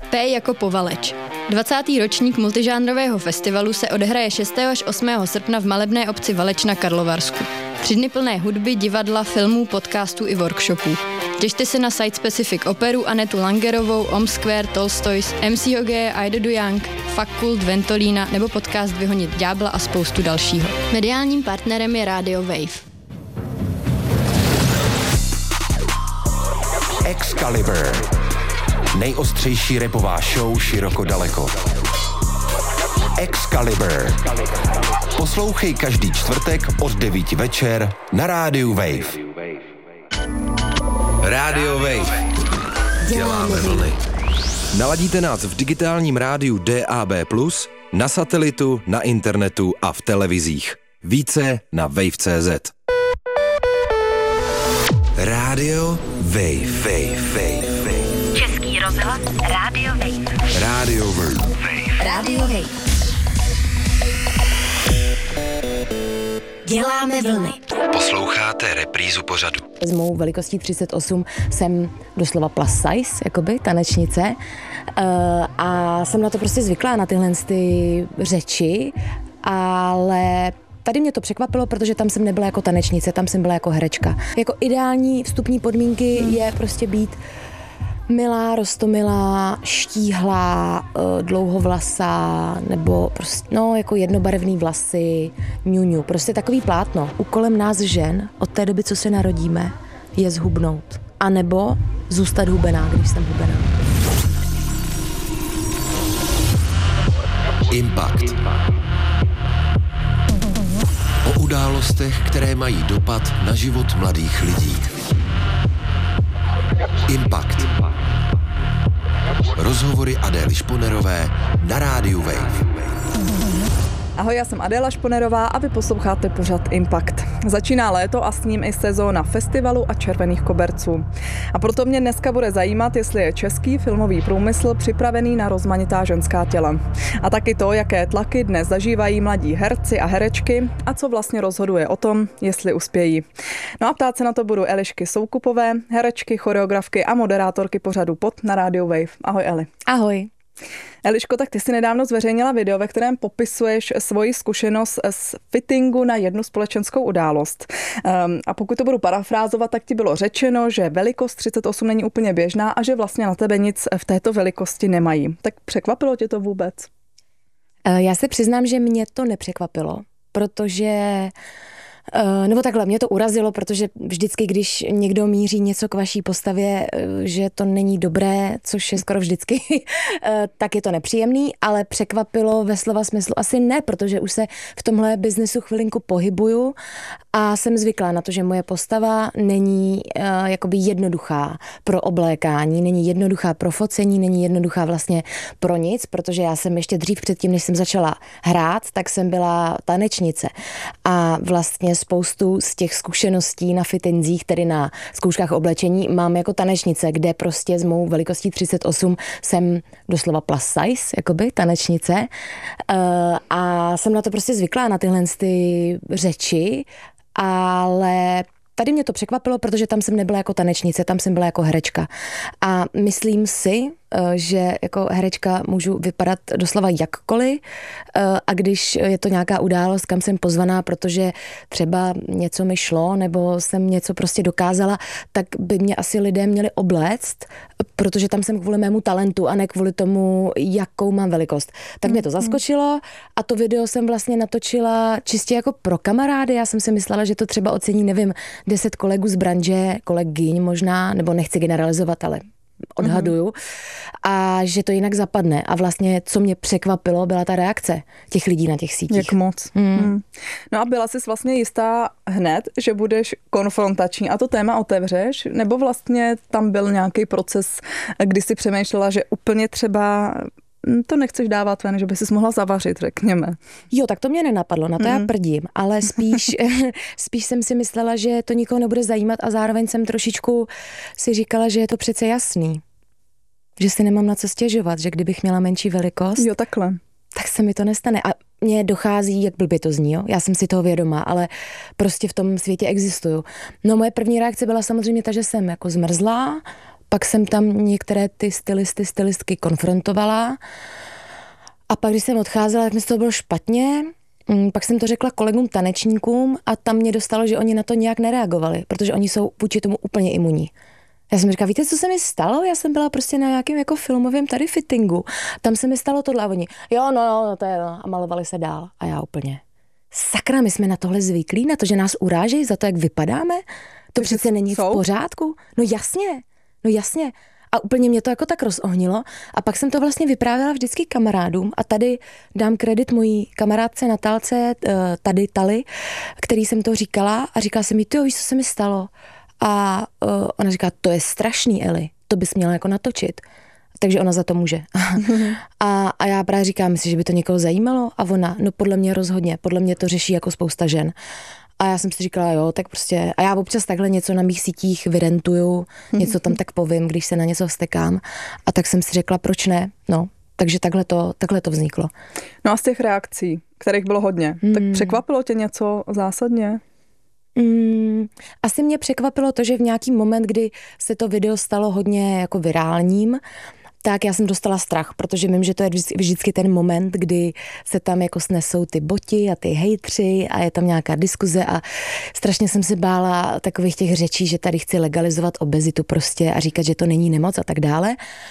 P jako Povaleč. 20. ročník multižánrového festivalu se odehraje 6. až 8. srpna v malebné obci Valeč na Karlovarsku. 3 dny plné hudby, divadla, filmů, podcastů i workshopů. Těšte se na Site Specific operu Anetu Langerovou, Om Square, Tolstoys, MC Hoge, Aida Du Young, Fakult, Ventolína nebo podcast Vyhonit ďábla a spoustu dalšího. Mediálním partnerem je Radio Wave. Excalibur. Nejostřejší rapová show široko daleko. Excalibur. Poslouchej každý čtvrtek od 9 večer na rádiu Wave. Radio Wave. Děláme vlny. Naladíte nás v digitálním rádiu DAB+, na satelitu, na internetu a v televizích. Více na wave.cz. Radio Wave. Český rozhlas Radio Wave. Radio Wave. Radio Wave. Děláme vlny. Posloucháte reprízu pořadu. S mou velikostí 38 jsem doslova plus size, jakoby, tanečnice. A jsem na to prostě zvyklá, na tyhle ty řeči, ale tady mě to překvapilo, protože tam jsem nebyla jako tanečnice, tam jsem byla jako herečka. Jako ideální vstupní podmínky je prostě být milá, roztomilá, štíhlá, dlouhovlasá, nebo prostě, jako jednobarevný vlasy, ňuňu. Prostě takový plátno. Úkolem nás žen od té doby, co se narodíme, je zhubnout. A nebo zůstat hubená, když jsem hubená. Impact. O událostech, které mají dopad na život mladých lidí. Impact. Rozhovory Adély Šponerové na rádiu Wave. Ahoj, já jsem Adéla Šponerová a vy posloucháte pořad Impact. Začíná léto a s ním i sezóna festivalu a červených koberců. A proto mě dneska bude zajímat, jestli je český filmový průmysl připravený na rozmanitá ženská těla. A taky to, jaké tlaky dnes zažívají mladí herci a herečky a co vlastně rozhoduje o tom, jestli uspějí. No a ptát se na to budu Elišky Soukupové, herečky, choreografky a moderátorky pořadu Pod na rádiu Wave. Ahoj Eli. Ahoj. Eliško, tak ty jsi nedávno zveřejnila video, ve kterém popisuješ svoji zkušenost z fittingu na jednu společenskou událost. A pokud to budu parafrázovat, tak ti bylo řečeno, že velikost 38 není úplně běžná a že vlastně na tebe nic v této velikosti nemají. Tak překvapilo tě to vůbec? Já se přiznám, že mě to nepřekvapilo, protože nebo takhle, mě to urazilo, protože vždycky, když někdo míří něco k vaší postavě, že to není dobré, což je skoro vždycky, tak je to nepříjemný, ale překvapilo ve slova smyslu asi ne, protože už se v tomhle biznesu chvilinku pohybuju a jsem zvyklá na to, že moje postava není jakoby jednoduchá pro oblékání, není jednoduchá pro focení, není jednoduchá vlastně pro nic, protože já jsem ještě dřív předtím, než jsem začala hrát, tak jsem byla tanečnice a vlastně spoustu z těch zkušeností na fittinzích, tedy na zkouškách oblečení, mám jako tanečnice, kde prostě s mou velikostí 38 jsem doslova plus size, jakoby tanečnice. A jsem na to prostě zvyklá, na tyhle ty řeči, ale tady mě to překvapilo, protože tam jsem nebyla jako tanečnice, tam jsem byla jako herečka. A myslím si, že jako herečka můžu vypadat doslova jakkoliv a když je to nějaká událost, kam jsem pozvaná, protože třeba něco mi šlo nebo jsem něco prostě dokázala, tak by mě asi lidé měli obléct, protože tam jsem kvůli mému talentu a ne kvůli tomu, jakou mám velikost. Tak mě to zaskočilo a to video jsem vlastně natočila čistě jako pro kamarády. Já jsem si myslela, že to třeba ocení, nevím, 10 kolegů z branže, kolegyň možná, nebo nechci generalizovat, ale odhaduju, a že to jinak zapadne. A vlastně, co mě překvapilo, byla ta reakce těch lidí na těch sítích. Jak moc. No a byla jsi vlastně jistá hned, že budeš konfrontační a to téma otevřeš, nebo vlastně tam byl nějaký proces, kdy jsi přemýšlela, že úplně třeba to nechceš dávat ven, že by si mohla zavařit, řekněme. Jo, tak to mě nenapadlo, na to já prdím, ale spíš jsem si myslela, že to nikoho nebude zajímat a zároveň jsem trošičku si říkala, že je to přece jasný. Že si nemám na co stěžovat, že kdybych měla menší velikost, jo, takhle, tak se mi to nestane. A mně dochází, jak blbě to zní, jo? Já jsem si toho vědomá, ale prostě v tom světě existuju. No moje první reakce byla samozřejmě ta, že jsem jako zmrzlá, pak jsem tam některé ty stylistky konfrontovala a pak, když jsem odcházela, tak mi to bylo špatně. Pak jsem to řekla kolegům tanečníkům a tam mě dostalo, že oni na to nějak nereagovali, protože oni jsou vůči tomu úplně imunní. Já jsem říkala, víte, co se mi stalo? Já jsem byla prostě na nějakém jako filmovém tady fittingu. Tam se mi stalo tohle a oni, jo, no, to je, no, a malovali se dál. A já úplně, sakra, my jsme na tohle zvyklí, na to, že nás urážejí za to, jak vypadáme? To přece není v pořádku. No jasně. A úplně mě to jako tak rozohnilo. A pak jsem to vlastně vyprávěla vždycky kamarádům a tady dám kredit mojí kamarádce Natálce, tady Tali, který jsem to říkala a říkala jsem jí, víš, co se mi stalo? A ona říká, to je strašný, Eli, to bys měla jako natočit. Takže ona za to může. A já právě říkám, myslíš, že by to někoho zajímalo? A ona, no podle mě rozhodně, podle mě to řeší jako spousta žen. A já jsem si říkala, jo, tak prostě, a já občas takhle něco na mých sítích vyrentuju, něco tam tak povím, když se na něco vztekám. A tak jsem si řekla, proč ne? No, takže takhle to vzniklo. No a z těch reakcí, kterých bylo hodně, tak překvapilo tě něco zásadně? Asi mě překvapilo to, že v nějaký moment, kdy se to video stalo hodně jako virálním, tak já jsem dostala strach, protože vím, že to je vždycky ten moment, kdy se tam jako snesou ty boti a ty hejtři a je tam nějaká diskuze a strašně jsem se bála takových těch řečí, že tady chci legalizovat obezitu prostě a říkat, že to není nemoc a tak dále.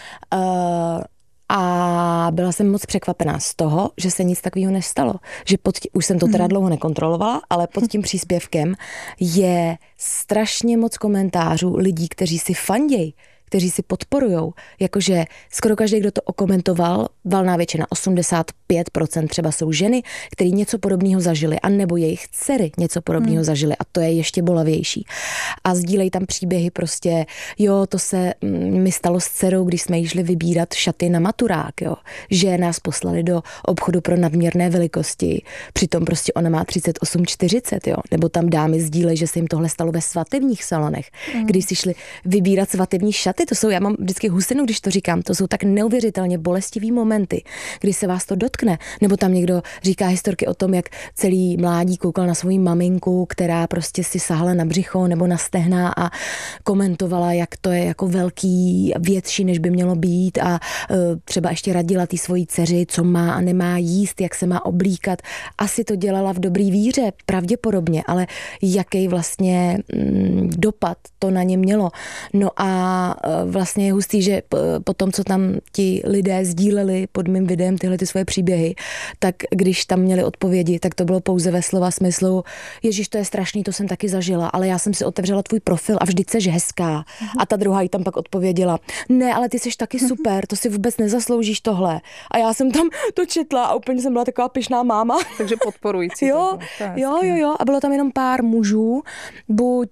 A byla jsem moc překvapená z toho, že se nic takového nestalo. Že už jsem to teda dlouho nekontrolovala, ale pod tím příspěvkem je strašně moc komentářů lidí, kteří si fandějí, kteří si podporujou. Jakože skoro každý, kdo to okomentoval, valná většina, 85% třeba jsou ženy, který něco podobného zažili, anebo jejich dcery něco podobného zažili a to je ještě bolavější. A sdílejí tam příběhy prostě, jo, to se mi stalo s dcerou, když jsme jí šli vybírat šaty na maturák, jo, že nás poslali do obchodu pro nadměrné velikosti, přitom prostě ona má 38-40, jo, nebo tam dámy sdílejí, že se jim tohle stalo ve svatebních salonech, když si šli vybírat svatební šaty. To jsou, já mám vždycky husinu, když to říkám, to jsou tak neuvěřitelně bolestivý momenty, kdy se vás to dotkne. Nebo tam někdo říká historky o tom, jak celý mládí koukal na svou maminku, která prostě si sahala na břicho nebo na stehna a komentovala, jak to je jako velký, větší, než by mělo být a třeba ještě radila té svojí dceři, co má a nemá jíst, jak se má oblíkat. Asi to dělala v dobrý víře, pravděpodobně, ale jaký vlastně dopad to na ně mělo. No a vlastně je hustý, že po tom, co tam ti lidé sdíleli pod mým videem tyhle ty svoje příběhy, tak když tam měli odpovědi, tak to bylo pouze ve slova smyslu, ježiš, to je strašný, to jsem taky zažila, ale já jsem si otevřela tvůj profil a vždyť seš hezká. A ta druhá jí tam pak odpověděla, ne, ale ty seš taky super, to si vůbec nezasloužíš tohle. A já jsem tam to četla a úplně jsem byla taková pyšná máma. Takže podporující. Jo. A bylo tam jenom pár mužů, buď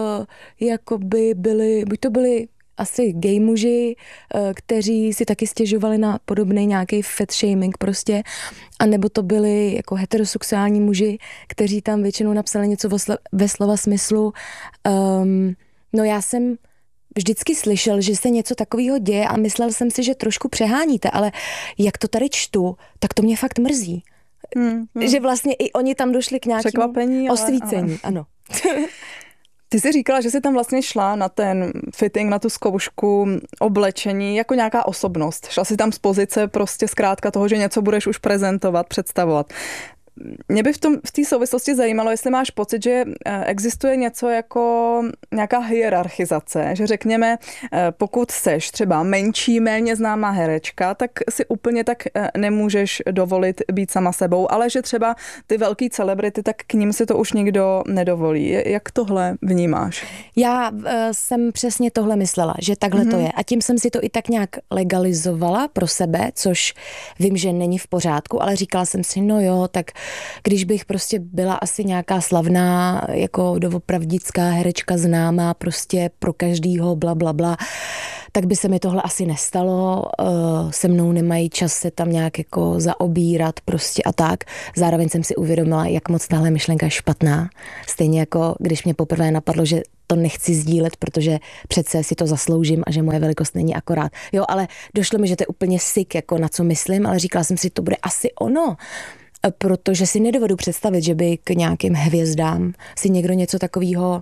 to byli asi gay muži, kteří si taky stěžovali na podobný nějaký fat shaming prostě, a nebo to byli jako heterosexuální muži, kteří tam většinou napsali něco ve slova smyslu. No já jsem vždycky slyšel, že se něco takového děje a myslel jsem si, že trošku přeháníte, ale jak to tady čtu, tak to mě fakt mrzí. Že vlastně i oni tam došli k nějakému osvícení. Ano. Ty jsi říkala, že jsi tam vlastně šla na ten fitting, na tu zkoušku oblečení jako nějaká osobnost. Šla jsi tam z pozice prostě zkrátka toho, že něco budeš už prezentovat, představovat. Mě by v té souvislosti zajímalo, jestli máš pocit, že existuje něco jako nějaká hierarchizace, že řekněme, pokud seš třeba menší, méně známá herečka, tak si úplně tak nemůžeš dovolit být sama sebou, ale že třeba ty velký celebrity, tak k ním si to už nikdo nedovolí. Jak tohle vnímáš? Já jsem přesně tohle myslela, že takhle to je. A tím jsem si to i tak nějak legalizovala pro sebe, což vím, že není v pořádku, ale říkala jsem si, no jo, tak když bych prostě byla asi nějaká slavná, jako doopravdická herečka známá prostě pro každýho, bla, bla, bla, tak by se mi tohle asi nestalo. Se mnou nemají čas se tam nějak jako zaobírat prostě a tak. Zároveň jsem si uvědomila, jak moc tahle myšlenka je špatná. Stejně jako když mě poprvé napadlo, že to nechci sdílet, protože přece si to zasloužím a že moje velikost není akorát. Jo, ale došlo mi, že to je úplně sick, jako na co myslím, ale říkala jsem si, to bude asi ono. Protože si nedovedu představit, že by k nějakým hvězdám si někdo něco takového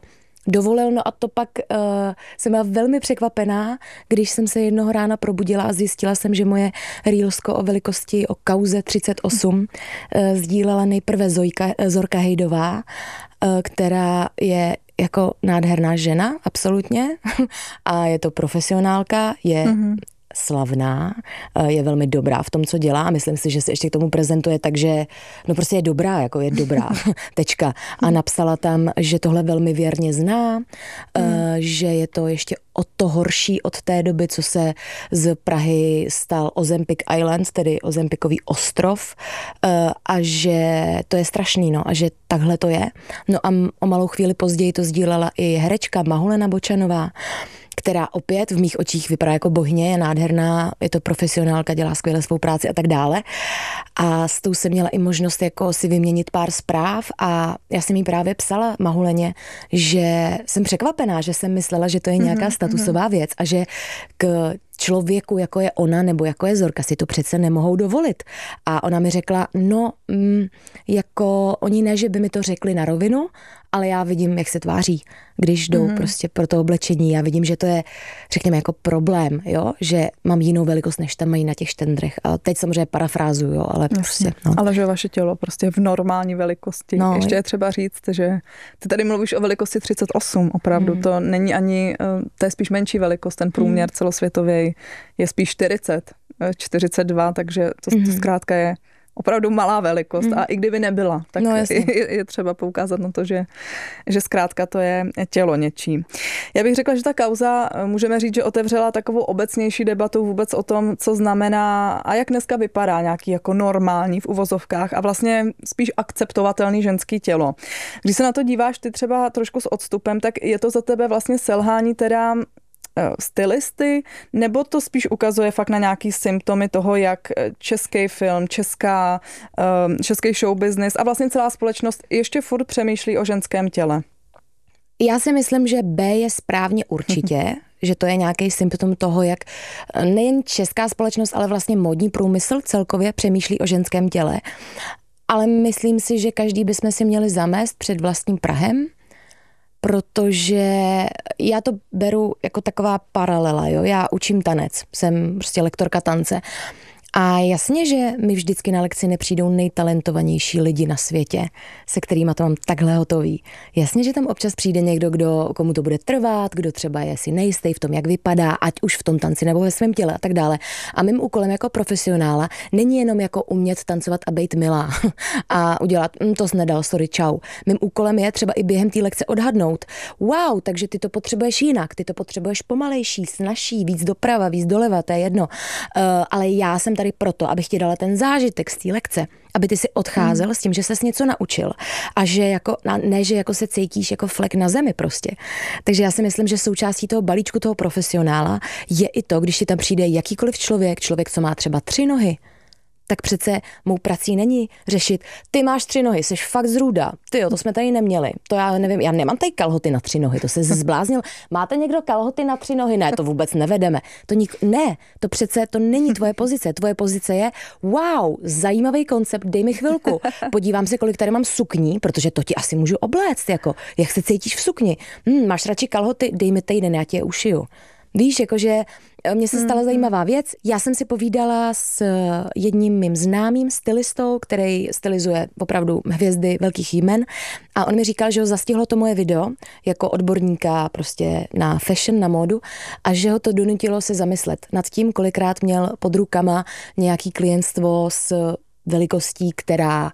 dovolil. No a to pak jsem byla velmi překvapená, když jsem se jednoho rána probudila a zjistila jsem, že moje reelsko o velikosti, o kauze 38 sdílela nejprve Zorka Hejdová, která je jako nádherná žena, absolutně. A je to profesionálka, je slavná, je velmi dobrá v tom, co dělá a myslím si, že se ještě k tomu prezentuje, takže no prostě je dobrá, jako je dobrá, tečka. A napsala tam, že tohle velmi věrně zná, že je to ještě o to horší od té doby, co se z Prahy stal Ozempic Island, tedy Ozempicový ostrov, a že to je strašný, no, a že takhle to je. No a o malou chvíli později to sdílela i herečka Mahulena Bočanová, která opět v mých očích vypadá jako bohyně, je nádherná, je to profesionálka, dělá skvěle svou práci a tak dále. A s tou jsem měla i možnost jako si vyměnit pár zpráv a já jsem jí právě psala Mahuleně, že jsem překvapená, že jsem myslela, že to je nějaká statusová věc a že k člověku, jako je ona nebo jako je Zorka, si to přece nemohou dovolit. A ona mi řekla, no, jako oni ne, že by mi to řekli na rovinu, ale já vidím, jak se tváří, když jdou prostě pro to oblečení. Já vidím, že to je, řekněme, jako problém, jo, že mám jinou velikost, než tam mají na těch štendrech. A teď samozřejmě parafrázuju, jo, ale prostě, no. Ale že vaše tělo prostě v normální velikosti. No, ještě je třeba říct, že ty tady mluvíš o velikosti 38, opravdu. To není ani, to je spíš menší velikost, ten průměr celosvětový je spíš 40, 42, takže to zkrátka je opravdu malá velikost a i kdyby nebyla, tak no, je třeba poukázat na to, že zkrátka to je tělo něčí. Já bych řekla, že ta kauza, můžeme říct, že otevřela takovou obecnější debatu vůbec o tom, co znamená a jak dneska vypadá nějaký jako normální v uvozovkách a vlastně spíš akceptovatelný ženský tělo. Když se na to díváš ty třeba trošku s odstupem, tak je to za tebe vlastně selhání teda stylisty, nebo to spíš ukazuje fakt na nějaký symptomy toho, jak český film, český show business a vlastně celá společnost ještě furt přemýšlí o ženském těle? Já si myslím, že B je správně určitě, že to je nějaký symptom toho, jak nejen česká společnost, ale vlastně módní průmysl celkově přemýšlí o ženském těle. Ale myslím si, že každý bychom si měli zamést před vlastním prahem, protože já to beru jako taková paralela, jo. Já učím tanec, jsem prostě lektorka tance. A jasně, že mi vždycky na lekci nepřijdou nejtalentovanější lidi na světě, se kterýma to mám takhle hotový. Jasně, že tam občas přijde někdo, komu to bude trvat, kdo třeba je si nejistý v tom, jak vypadá, ať už v tom tanci nebo ve svém těle a tak dále. A mým úkolem jako profesionála není jenom jako umět tancovat a být milá a udělat, to jsi nedal, sorry, čau. Mým úkolem je třeba i během té lekce odhadnout. Wow, takže ty to potřebuješ jinak, ty to potřebuješ pomalejší, snazší, víc doprava, víc doleva, to je jedno. Ale já jsem tady proto, abych ti dala ten zážitek z té lekce, aby ty si odcházel s tím, že ses něco naučil a že jako, ne, že jako se cítíš jako flek na zemi prostě. Takže já si myslím, že součástí toho balíčku toho profesionála je i to, když ti tam přijde jakýkoliv člověk, co má třeba 3 nohy, tak přece mou prací není řešit, ty máš 3 nohy, jsi fakt zrůda, tyjo, to jsme tady neměli, to já nevím, já nemám tady kalhoty na 3 nohy, to se zbláznil, máte někdo kalhoty na 3 nohy? Ne, to vůbec nevedeme, ne, to přece, to není tvoje pozice je, wow, zajímavý koncept, dej mi chvilku, podívám se, kolik tady mám sukní, protože to ti asi můžu obléct, jako, jak se cítíš v sukni, máš radši kalhoty, dej mi týden, já ti je ušiju. Víš, jakože mně se stala zajímavá věc. Já jsem si povídala s jedním mým známým stylistou, který stylizuje opravdu hvězdy velkých jmen a on mi říkal, že ho zastihlo to moje video jako odborníka prostě na fashion, na módu a že ho to donutilo se zamyslet nad tím, kolikrát měl pod rukama nějaký klientstvo s velikostí, která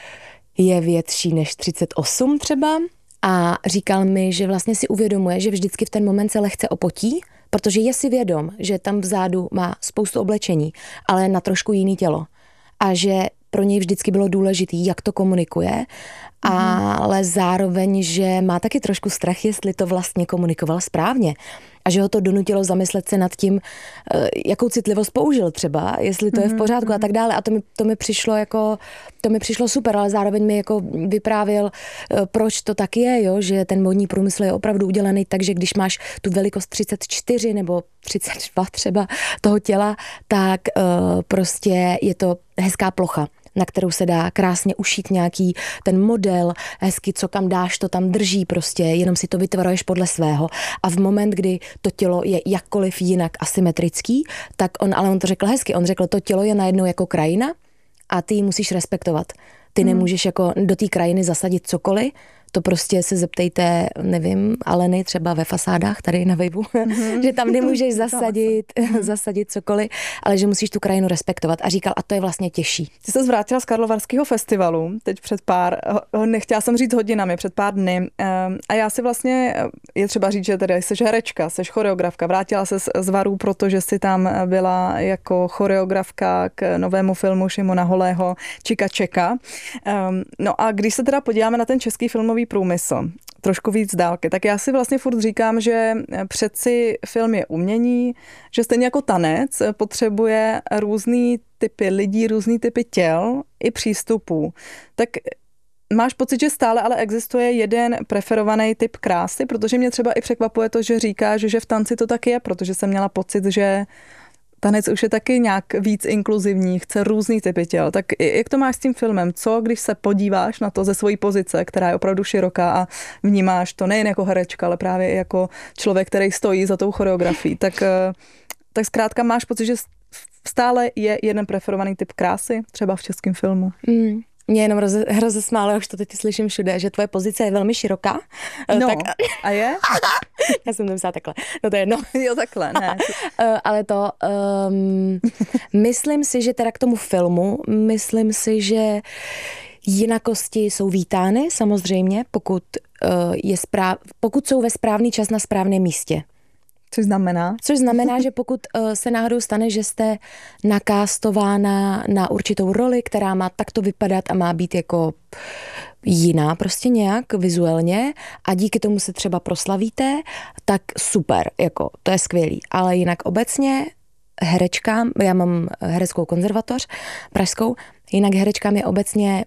je větší než 38 třeba. A říkal mi, že vlastně si uvědomuje, že vždycky v ten moment se lehce opotí, protože je si vědom, že tam vzadu má spoustu oblečení, ale na trošku jiný tělo. A že pro něj vždycky bylo důležité, jak to komunikuje, ale zároveň, že má taky trošku strach, jestli to vlastně komunikoval správně. A že ho to donutilo zamyslet se nad tím, jakou citlivost použil třeba, jestli to je v pořádku a tak dále. A to mi přišlo super, ale zároveň mi jako vyprávěl, proč to tak je, jo? Že ten módní průmysl je opravdu udělaný tak, že když máš tu velikost 34 nebo 32 třeba toho těla, tak prostě je to hezká plocha, na kterou se dá krásně ušít nějaký ten model, hezky co kam dáš, to tam drží prostě, jenom si to vytvaruješ podle svého. A v moment, kdy to tělo je jakkoliv jinak asymetrický, tak on to řekl hezky, on řekl, to tělo je najednou jako krajina a ty ji musíš respektovat. Ty nemůžeš jako do té krajiny zasadit cokoliv, to prostě se zeptejte, nevím, Aleny třeba ve fasádách tady na Vejvu, že tam nemůžeš zasadit cokoliv, ale že musíš tu krajinu respektovat. A říkal, a to je vlastně těžší. Ty se vrátila z Karlovarského festivalu, teď nechtěla jsem říct hodinami, před pár dny. A já si vlastně, je třeba říct, že tedy jsi herečka, jsi choreografka, vrátila se z Varů, protože jsi tam byla jako choreografka k novému filmu Šimona Holého Čika Čeka. No a když se teda podíváme na ten český filmový průmysl, trošku víc dálky, tak já si vlastně furt říkám, že přeci film je umění, že stejně jako tanec potřebuje různý typy lidí, různý typy těl i přístupů. Tak máš pocit, že stále ale existuje jeden preferovaný typ krásy, protože mě třeba i překvapuje to, že říkáš, že v tanci to tak je, protože jsem měla pocit, že tanec už je taky nějak víc inkluzivní, chce různý typy těl. Tak jak to máš s tím filmem? Co, když se podíváš na to ze svojí pozice, která je opravdu široká a vnímáš to nejen jako herečka, ale právě i jako člověk, který stojí za tou choreografií, tak zkrátka máš pocit, že stále je jeden preferovaný typ krásy, třeba v českém filmu? Mě jenom rozesmálo, už to teď slyším všude, že tvoje pozice je velmi široká. No, tak... a je? Já jsem to myslela takhle. No to je jedno. Jo, takhle, ne. Ale to, myslím si, že teda k tomu filmu, myslím si, že jinakosti jsou vítány, samozřejmě, pokud jsou ve správný čas na správném místě. Což znamená? Což znamená, že pokud se náhodou stane, že jste nakástována na určitou roli, která má takto vypadat a má být jako jiná prostě nějak vizuálně a díky tomu se třeba proslavíte, tak super, jako to je skvělý. Ale jinak obecně herečkám, já mám hereckou konzervatoř pražskou, jinak herečkám je obecně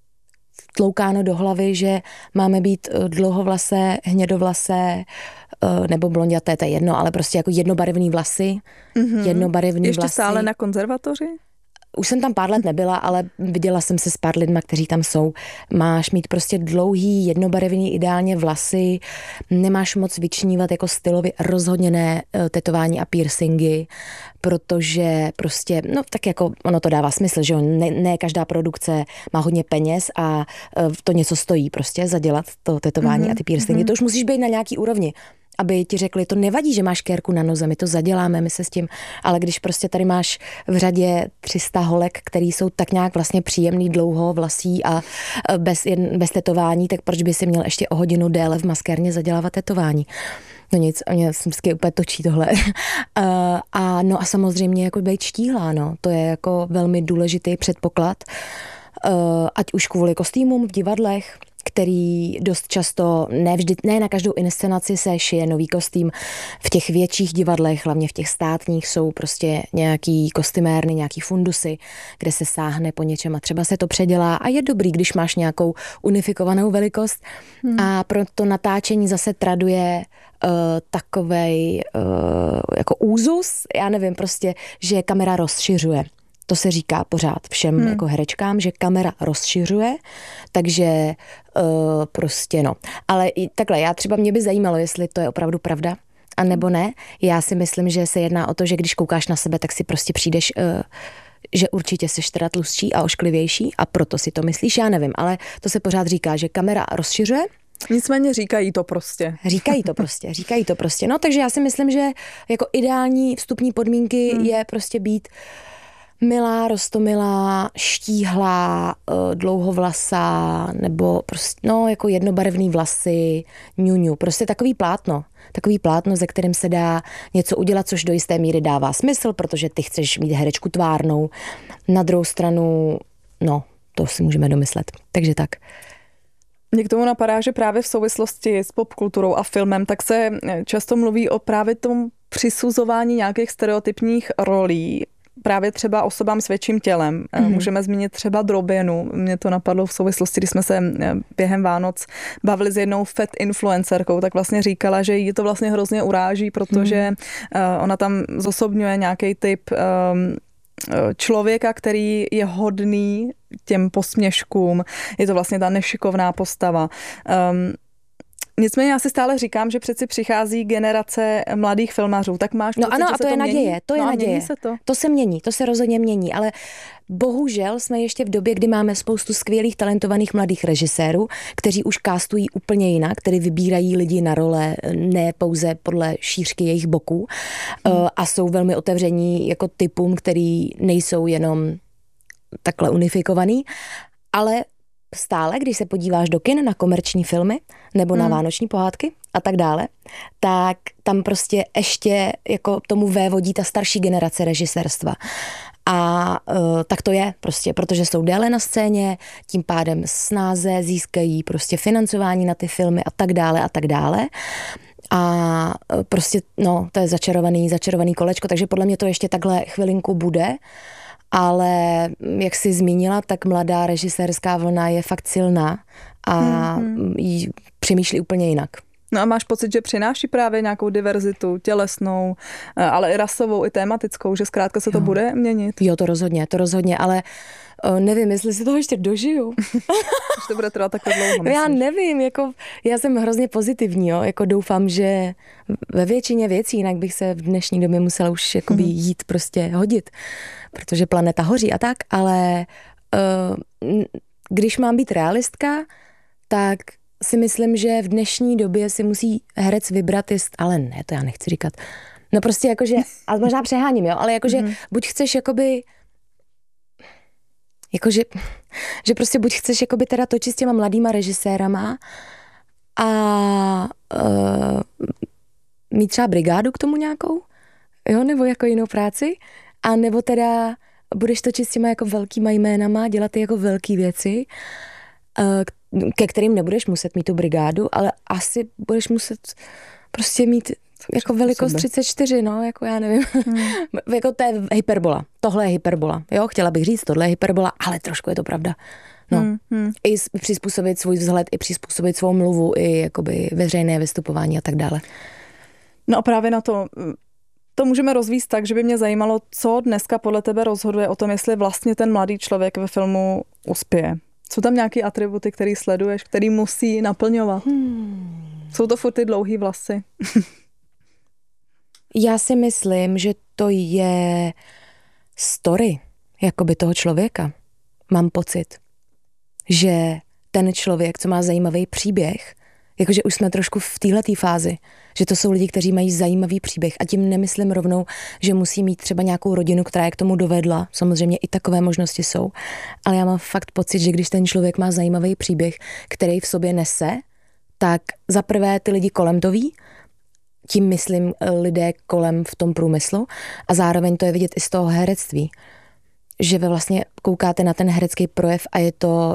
tloukáno do hlavy, že máme být dlouhovlasé, hnědovlasé, nebo blonďaté, to je jedno, ale prostě jako jednobarevný vlasy, jednobarevný Ještě vlasy. stále na konzervatoři? Už jsem tam pár let nebyla, ale viděla jsem se s pár lidma, kteří tam jsou. Máš mít prostě dlouhý, jednobarevný, ideálně vlasy, nemáš moc vyčnívat jako stylově, rozhodně ne tetování a piercingy, protože prostě, no tak jako ono to dává smysl, že ne každá produkce má hodně peněz a to něco stojí prostě zadělat to tetování a ty piercingy. To už musíš být na nějaký úrovni, aby ti řekli, to nevadí, že máš kérku na noze, my to zaděláme, my se s tím, ale když prostě tady máš v řadě 300 holek, který jsou tak nějak vlastně příjemný, dlouho vlasí a bez tetování, tak proč by si měl ještě o hodinu déle v maskérně zadělávat tetování? No nic, mě vždycky úplně točí tohle. No a samozřejmě jako být štíhlá, no, to je jako velmi důležitý předpoklad, ať už kvůli kostýmům v divadlech, který dost často, ne na každou inscenaci se šije nový kostým. V těch větších divadlech, hlavně v těch státních, jsou prostě nějaký kostymérny, nějaký fundusy, kde se sáhne po něčem a třeba se to předělá a je dobrý, když máš nějakou unifikovanou velikost a pro to natáčení zase traduje takovej jako úzus, já nevím, prostě, že kamera rozšiřuje. To se říká pořád všem jako herečkám, že kamera rozšiřuje, takže prostě no. Ale i takhle, mě by zajímalo, jestli to je opravdu pravda, a nebo ne. Já si myslím, že se jedná o to, že když koukáš na sebe, tak si prostě přijdeš, že určitě seš teda tlustší a ošklivější a proto si to myslíš, já nevím, ale to se pořád říká, že kamera rozšiřuje. Nicméně říkají to prostě. Říkají to prostě. No, takže já si myslím, že jako ideální vstupní podmínky je prostě být milá, roztomilá, štíhlá, dlouhovlasá, nebo prostě, no, jako jednobarevný vlasy, ňuňu, prostě takový plátno, ze kterým se dá něco udělat, což do jisté míry dává smysl, protože ty chceš mít herečku tvárnou. Na druhou stranu, no, to si můžeme domyslet. Takže tak. Mně k tomu napadá, že právě v souvislosti s popkulturou a filmem, tak se často mluví o právě tom přisuzování nějakých stereotypních rolí, právě třeba osobám s větším tělem. Můžeme zmínit třeba Droběnu. Mně to napadlo v souvislosti, když jsme se během Vánoc bavili s jednou fat influencerkou, tak vlastně říkala, že jí to vlastně hrozně uráží, protože ona tam zosobňuje nějaký typ člověka, který je hodný těm posměškům. Je to vlastně ta nešikovná postava. Nicméně já si stále říkám, že přeci přichází generace mladých filmařů, tak máš pocit, ano, že a to je naděje, to je naděje. Mění se to? To se mění, to se rozhodně mění, ale bohužel jsme ještě v době, kdy máme spoustu skvělých, talentovaných mladých režisérů, kteří už castují úplně jinak, kteří vybírají lidi na role, ne pouze podle šířky jejich boků a jsou velmi otevření jako typům, který nejsou jenom takhle unifikovaný, ale stále, když se podíváš do kin na komerční filmy nebo na vánoční pohádky a tak dále, tak tam prostě ještě jako tomu vévodí ta starší generace režisérstva. A tak to je prostě, protože jsou déle na scéně, tím pádem snáze získají prostě financování na ty filmy a tak dále a tak dále. A prostě, no, to je začarovaný kolečko, takže podle mě to ještě takhle chvilinku bude. Ale jak jsi zmínila, tak mladá režisérská vlna je fakt silná a přemýšlí úplně jinak. No a máš pocit, že přináší právě nějakou diverzitu tělesnou, ale i rasovou, i tématickou, že zkrátka se to bude měnit? Jo, to rozhodně, ale nevím, jestli si toho ještě dožiju. Že to bude trvat takhle dlouho, myslíš? Já nevím, jako já jsem hrozně pozitivní, jo, jako doufám, že ve většině věcí, jinak bych se v dnešní době musela už jakoby jít prostě hodit, protože planeta hoří a tak, ale když mám být realistka, tak si myslím, že v dnešní době si musí herec vybrat, ale ne, to já nechci říkat. No prostě jakože, a možná přeháním, jo, ale jakože buď chceš jakoby jakože, že prostě buď chceš jakoby teda točit s těma mladýma režisérama a mít třeba brigádu k tomu nějakou, jo, nebo jako jinou práci, a nebo teda budeš točit s těma jako velkýma jménama, dělat ty jako velký věci, ke kterým nebudeš muset mít tu brigádu, ale asi budeš muset prostě mít jako velikost 34, no, jako já nevím. Jako to je hyperbola. Tohle je hyperbola. Jo, chtěla bych říct, tohle je hyperbola, ale trošku je to pravda. No. I přizpůsobit svůj vzhled, i přizpůsobit svou mluvu, i jakoby veřejné vystupování a tak dále. No a právě na to můžeme rozvíct tak, že by mě zajímalo, co dneska podle tebe rozhoduje o tom, jestli vlastně ten mladý člověk ve filmu uspěje. Jsou tam nějaké atributy, který sleduješ, který musí naplňovat? Jsou to furt ty dlouhý vlasy? Já si myslím, že to je story jakoby toho člověka. Mám pocit, že ten člověk, co má zajímavý příběh, jakože už jsme trošku v téhletý fázi, že to jsou lidi, kteří mají zajímavý příběh, a tím nemyslím rovnou, že musí mít třeba nějakou rodinu, která je k tomu dovedla. Samozřejmě i takové možnosti jsou. Ale já mám fakt pocit, že když ten člověk má zajímavý příběh, který v sobě nese, tak za prvé ty lidi kolem to ví, tím myslím lidé kolem v tom průmyslu, a zároveň to je vidět i z toho herectví, že vy vlastně koukáte na ten herecký projev a je to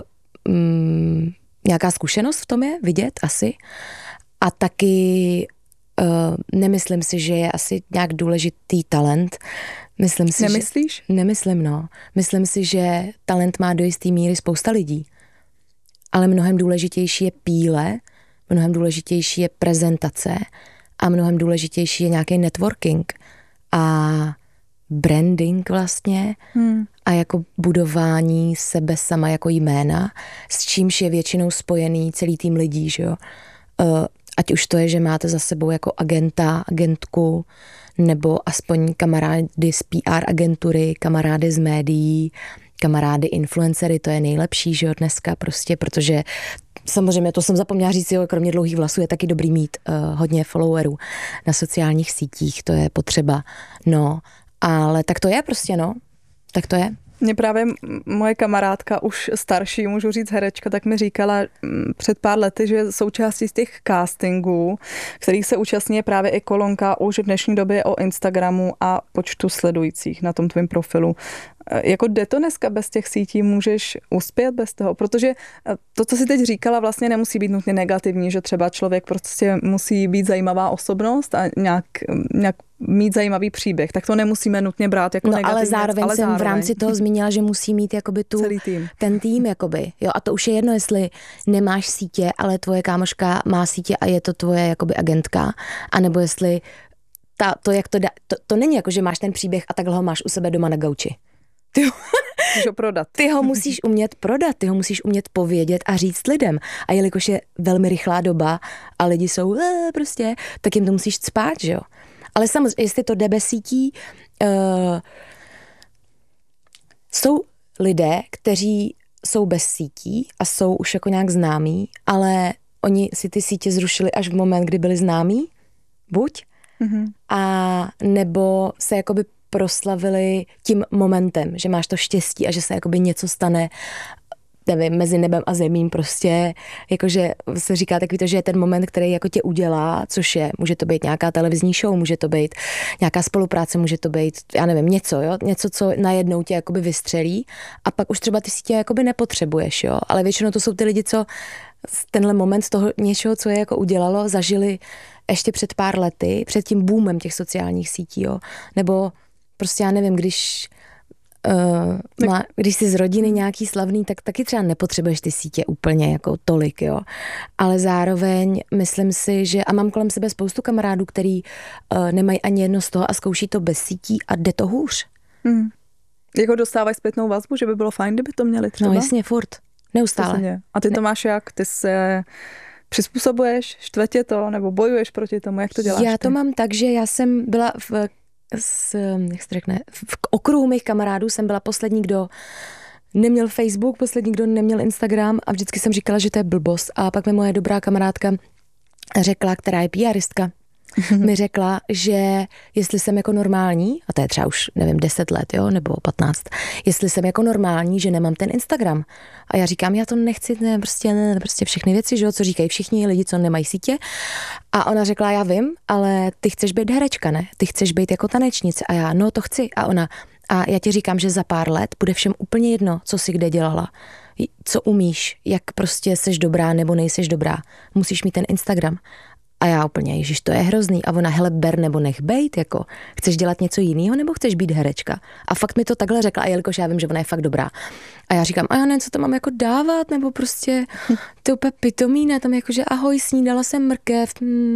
nějaká zkušenost v tom je vidět asi, a taky nemyslím si, že je asi nějak důležitý talent. Myslím si, nemyslíš? Nemyslím, no. Myslím si, že talent má do jisté míry spousta lidí, ale mnohem důležitější je píle, mnohem důležitější je prezentace a mnohem důležitější je nějaký networking a branding vlastně a jako budování sebe sama jako jména, s čímž je většinou spojený celý tým lidí, že jo. Ať už to je, že máte za sebou jako agenta, agentku, nebo aspoň kamarády z PR agentury, kamarády z médií, kamarády influencery, to je nejlepší, že jo, dneska prostě, protože samozřejmě to jsem zapomněla říct, jo, kromě dlouhých vlasů je taky dobrý mít hodně followerů na sociálních sítích, to je potřeba, no, ale tak to je prostě, no, tak to je. Mě právě moje kamarádka, už starší, můžu říct herečka, tak mi říkala před pár lety, že součástí z těch castingů, kterých se účastní, je právě i kolonka už v dnešní době o Instagramu a počtu sledujících na tom tvém profilu. Jako jde to dneska bez těch sítí, můžeš uspět bez toho? Protože to, co jsi teď říkala, vlastně nemusí být nutně negativní, že třeba člověk prostě musí být zajímavá osobnost a nějak mít zajímavý příběh, tak to nemusíme nutně brát jako negativní. Ale zároveň jsem v rámci toho zmínila, že musí mít jakoby ten tým, jakoby. Jo, a to už je jedno, jestli nemáš sítě, ale tvoje kámoška má sítě a je to tvoje jakoby agentka, anebo jestli to není jako, že máš ten příběh a takhle ho máš u sebe doma na gauči. Můžu prodat. Ty ho musíš umět prodat, ty ho musíš umět povědět a říct lidem. A jelikož je velmi rychlá doba a lidi jsou prostě, tak jim to musíš cpát, že jo. Ale samozřejmě, jestli to jde bez sítí, jsou lidé, kteří jsou bez sítí a jsou už jako nějak známí, ale oni si ty sítě zrušili až v moment, kdy byli známí, buď, a nebo se jakoby proslavili tím momentem, že máš to štěstí a že se jakoby něco stane, nevím, mezi nebem a zemím prostě, jakože se říká takový to, že je ten moment, který jako tě udělá, což je, může to být nějaká televizní show, může to být nějaká spolupráce, může to být, já nevím, něco, co najednou tě jakoby vystřelí a pak už třeba ty sítě jakoby nepotřebuješ, jo, ale většinou to jsou ty lidi, co tenhle moment z toho něčeho, co je jako udělalo, zažili ještě před pár lety, před tím boomem těch sociálních sítí, jo, nebo prostě já nevím, když jsi z rodiny nějaký slavný, tak taky třeba nepotřebuješ ty sítě úplně jako tolik, jo. Ale zároveň myslím si, že a mám kolem sebe spoustu kamarádů, který nemají ani jedno z toho a zkouší to bez sítí a jde to hůř. Jako dostávají zpětnou vazbu, že by bylo fajn, kdyby to měli třeba? No jasně, furt. Neustále. Přesně. A ty to máš jak? Ty se přizpůsobuješ, štve tě to, nebo bojuješ proti tomu? Jak to děláš? Já to mám tak, že já jsem byla v okruhu mých kamarádů jsem byla poslední, kdo neměl Facebook, poslední, kdo neměl Instagram a vždycky jsem říkala, že to je blbost. A pak mi moje dobrá kamarádka řekla, která je PRistka, mi řekla, že jestli jsem jako normální, a to je třeba už, nevím, 10 let, jo, nebo 15, jestli jsem jako normální, že nemám ten Instagram. A já říkám, já to nechci, prostě všechny věci, že jo, co říkají všichni lidi, co nemají sítě. A ona řekla, já vím, ale ty chceš být herečka, ne? Ty chceš být jako tanečnice. A já, no to chci. A ona, a já ti říkám, že za pár let bude všem úplně jedno, co jsi kde dělala. Co umíš, jak prostě seš dobrá nebo nejseš dobrá. Musíš mít ten Instagram. A já úplně, ježiš, to je hrozný. A ona, hele, ber nebo nech bejt, jako, chceš dělat něco jiného, nebo chceš být herečka? A fakt mi to takhle řekla, a jelikož já vím, že ona je fakt dobrá. A já říkám, a já nevím, co to mám jako dávat, nebo prostě, to úplně pitomí, ne, tam jakože ahoj, snídala jsem mrkev,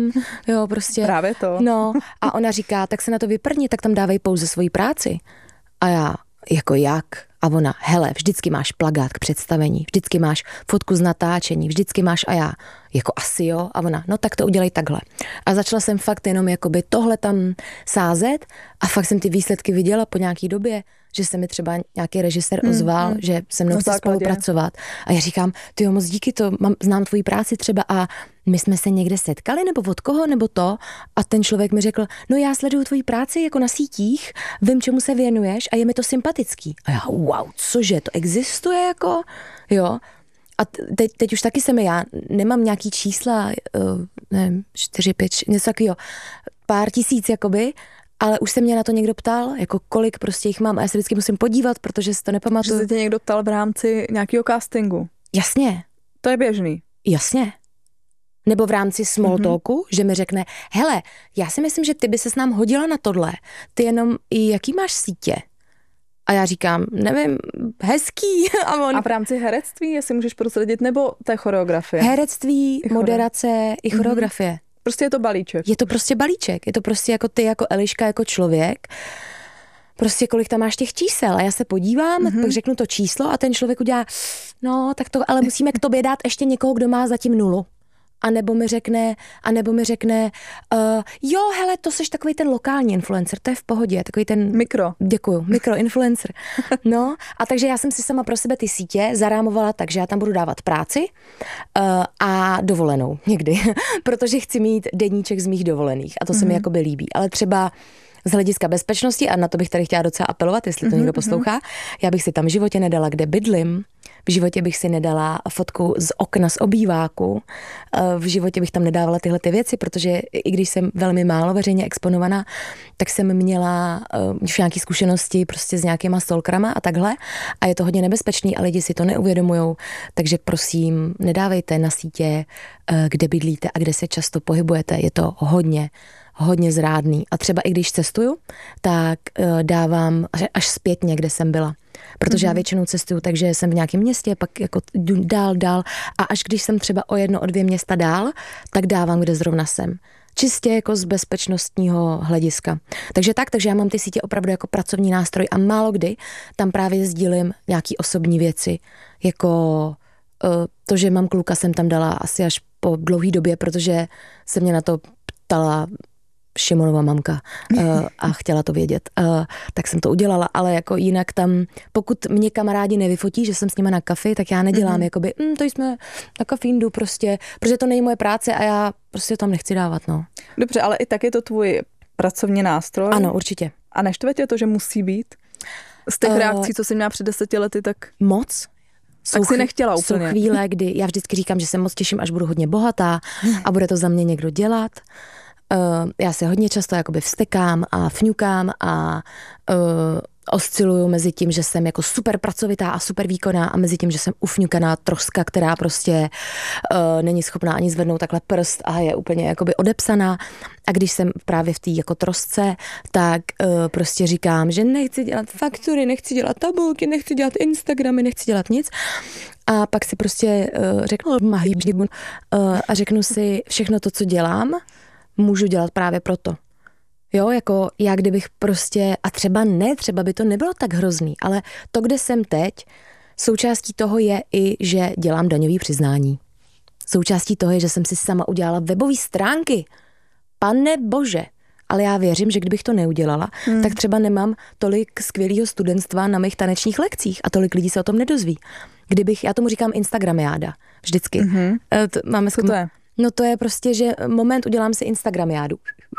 jo, prostě. Právě to. No, a ona říká, tak se na to vyprni, tak tam dávej pouze svoji práci. A já, jako jak? A ona, hele, vždycky máš plakát k představení, vždycky máš fotku z natáčení, vždycky máš a já, jako asi jo. A ona, no tak to udělej takhle. A začala jsem fakt jenom jakoby tohle tam sázet a fakt jsem ty výsledky viděla po nějaký době, že se mi třeba nějaký režisér ozval, že se mnou chce spolupracovat. A já říkám, tyjo, moc díky, znám tvoji práci třeba a my jsme se někde setkali, nebo od koho, nebo to. A ten člověk mi řekl, no já sleduju tvoji práci jako na sítích, vím, čemu se věnuješ a je mi to sympatický. A já, wow, cože, to existuje jako, jo. A teď už taky já nemám nějaký čísla, nevím, 4, 5, něco takového, pár tisíc jakoby, ale už se mě na to někdo ptal, jako kolik prostě jich mám a já se vždycky musím podívat, protože si to nepamatuju. Že se tě někdo ptal v rámci nějakého castingu? Jasně. To je běžný? Jasně. Nebo v rámci small talku, že mi řekne, hele, já si myslím, že ty by ses nám hodila na tohle, ty jenom, jaký máš sítě? A já říkám, nevím, hezký. A v rámci herectví, jestli můžeš prozradit, nebo té choreografie? Herectví, moderace i choreografie. Prostě je to balíček. Je to prostě balíček. Je to prostě jako ty, jako Eliška, jako člověk. Prostě kolik tam máš těch čísel. A já se podívám, pak řeknu to číslo a ten člověk udělá, no, tak to, ale musíme k tobě dát ještě někoho, kdo má zatím 0. A nebo mi řekne, jo, hele, to seš takový ten lokální influencer, to je v pohodě, takový ten... Mikroinfluencer. No, a takže já jsem si sama pro sebe ty sítě zarámovala tak, že já tam budu dávat práci a dovolenou někdy, protože chci mít deníček z mých dovolených a to se mi jakoby líbí. Ale třeba z hlediska bezpečnosti, a na to bych tady chtěla docela apelovat, jestli to někdo poslouchá, já bych si tam v životě nedala, kde bydlím, v životě bych si nedala fotku z okna z obýváku, v životě bych tam nedávala tyhle ty věci, protože i když jsem velmi málo veřejně exponovaná, tak jsem měla už nějaké zkušenosti prostě s nějakýma stalkerama a takhle a je to hodně nebezpečný a lidi si to neuvědomujou, takže prosím, nedávejte na sítě, kde bydlíte a kde se často pohybujete, je to hodně zrádný. A třeba i když cestuju, tak dávám až zpětně, kde jsem byla. Protože já většinou cestuju, takže jsem v nějakém městě, pak jako dál a až když jsem třeba o 1, o 2 města dál, tak dávám, kde zrovna jsem. Čistě jako z bezpečnostního hlediska. Takže já mám ty sítě opravdu jako pracovní nástroj a málo kdy tam právě sdílím nějaký osobní věci, jako to, že mám kluka, jsem tam dala asi až po dlouhý době, protože se mě na to ptala Šimonova mamka a chtěla to vědět, tak jsem to udělala, ale jako jinak tam, pokud mě kamarádi nevyfotí, že jsem s nimi na kafi, tak já nedělám jakoby, to jsme na kafíndu prostě, protože to není moje práce a já prostě tam nechci dávat, no. Dobře, ale i tak je to tvůj pracovní nástroj? Ano, určitě. A neštve tě to, že musí být? Z těch reakcí, co jsi měla před 10 lety, tak... Moc? Tak si nechtěla úplně. Jsou chvíle, kdy já vždycky říkám, že se moc těším, až budu hodně bohatá a bude to za mě někdo dělat. Já se hodně často jakoby vztekám a fňukám a osciluju mezi tím, že jsem jako super pracovitá a super výkonná a mezi tím, že jsem ufňukaná troska, která prostě není schopná ani zvednout takhle prst a je úplně jakoby odepsaná. A když jsem právě v té jako trosce, tak prostě říkám, že nechci dělat faktury, nechci dělat tabulky, nechci dělat Instagramy, nechci dělat nic. A pak si prostě řeknu a řeknu si všechno to, co dělám, můžu dělat právě proto. Jo, jako já kdybych prostě, a třeba by to nebylo tak hrozný, ale to, kde jsem teď, součástí toho je i, že dělám daňový přiznání. Součástí toho je, že jsem si sama udělala webové stránky. Pane bože. Ale já věřím, že kdybych to neudělala, tak třeba nemám tolik skvělého studentstva na mých tanečních lekcích a tolik lidí se o tom nedozví. Já tomu říkám Instagramiáda. Vždycky. Máme Co to je? No to je prostě, že moment udělám si Instagramiádu.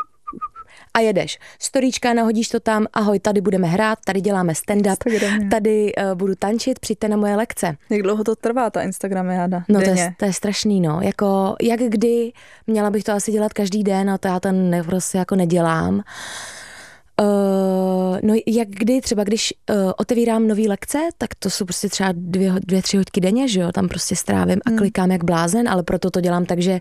A jedeš. Storíčka, nahodíš to tam, ahoj, tady budeme hrát, tady děláme stand-up, tady budu tančit, přijďte na moje lekce. Jak dlouho to trvá, ta Instagramiáda? No to je strašný, no. Jako, jak kdy, měla bych to asi dělat každý den, a to já to prostě jako nedělám. No jak kdy, třeba když otevírám nový lekce, tak to jsou prostě třeba 2-3 hodiny denně, že jo, tam prostě strávím a klikám jak blázen, ale proto to dělám tak, že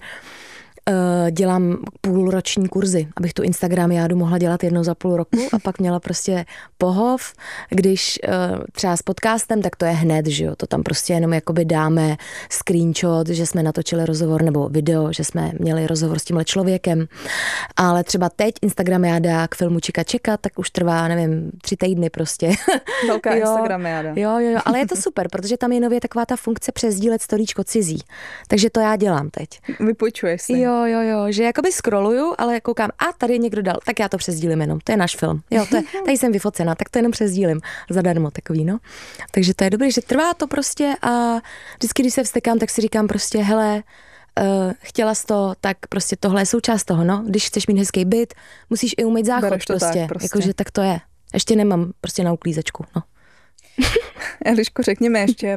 dělám půlroční kurzy, abych tu Instagramiádu mohla dělat jednou za půl roku a pak měla prostě pohov, když třeba s podcastem, tak to je hned, že jo, to tam prostě jenom jakoby dáme screenshot, že jsme natočili rozhovor nebo video, že jsme měli rozhovor s tímhle člověkem, ale třeba teď Instagramiáda k filmu Čika čeka, tak už trvá, nevím, 3 týdny prostě. Velká Instagramiáda. Jo, ale je to super, protože tam je nově taková ta funkce přesdílet storíčko cizí, takže to já dělám teď. Vypůjčuješ si. Jo, že jakoby scrolluju, ale koukám, a tady někdo dal, tak já to přesdílím jenom, to je náš film. Jo, tady jsem vyfocena, tak to jenom přesdílím zadarmo takový, no. Takže to je dobrý, že trvá to prostě a vždycky, když se vztekám, tak si říkám prostě, hele, chtěla jsi to, tak prostě tohle je součást toho, no. Když chceš mít hezký byt, musíš i umýt záchod prostě. Jakože tak to je. Ještě nemám prostě na uklízečku, no. Eliško, řekněme ještě,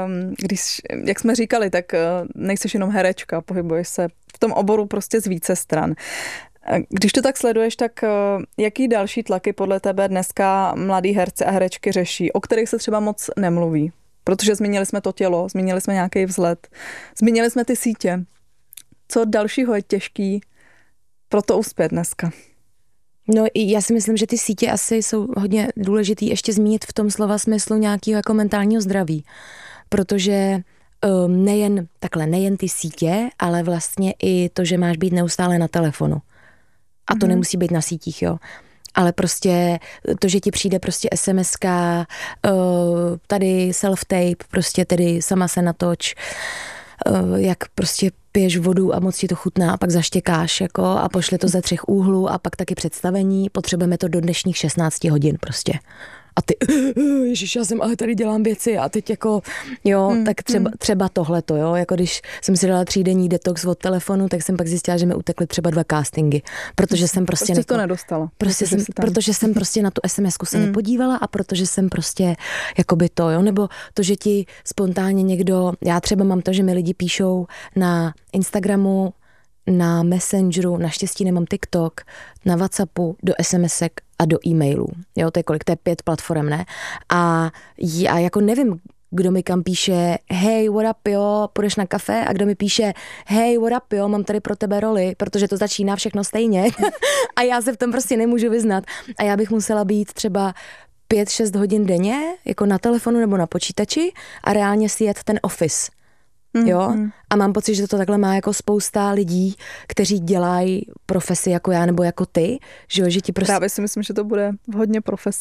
jak jsme říkali, tak nejseš jenom herečka, pohybuješ se v tom oboru prostě z více stran. Když to tak sleduješ, tak jaký další tlaky podle tebe dneska mladí herci a herečky řeší, o kterých se třeba moc nemluví? Protože zmínili jsme to tělo, zmínili jsme nějaký vzhled, zmínili jsme ty sítě. Co dalšího je těžký pro to uspět dneska? No já si myslím, že ty sítě asi jsou hodně důležitý ještě zmínit v tom slova smyslu nějakého jako mentálního zdraví, protože nejen ty sítě, ale vlastně i to, že máš být neustále na telefonu. A to nemusí být na sítích, jo. Ale prostě to, že ti přijde prostě SMSka, tady self-tape, prostě tedy sama se natoč, jak prostě piješ vodu a moc ti to chutná a pak zaštěkáš jako a pošle to ze 3 úhlů a pak taky představení, potřebujeme to do dnešních 16 hodin prostě. A ty, ježiš, já jsem ale tady dělám věci a teď jako, jo, tak třeba tohleto, jo, jako když jsem si dala 3denní detox od telefonu, tak jsem pak zjistila, že mi utekly třeba 2 castingy, protože jsem prostě to nedostala. Protože jsem prostě na tu SMSku se nepodívala a protože jsem prostě jakoby to, jo, nebo to, že ti spontánně někdo, já třeba mám to, že mi lidi píšou na Instagramu, na Messengeru, naštěstí nemám TikTok, na WhatsAppu, do SMSek a do e-mailů. Jo, to je kolik? To je 5 platform, ne? A já jako nevím, kdo mi kam píše hej, what up, jo, půjdeš na kafe? A kdo mi píše hej, what up, jo, mám tady pro tebe roli, protože to začíná všechno stejně. A já se v tom prostě nemůžu vyznat. A já bych musela být třeba 5-6 hodin denně, jako na telefonu nebo na počítači a reálně si jet ten office. jo? A mám pocit, že to takhle má jako spousta lidí, kteří dělají profesi jako já nebo jako ty, že jo, že ti prostě... Právě si myslím, že to bude hodně profesí.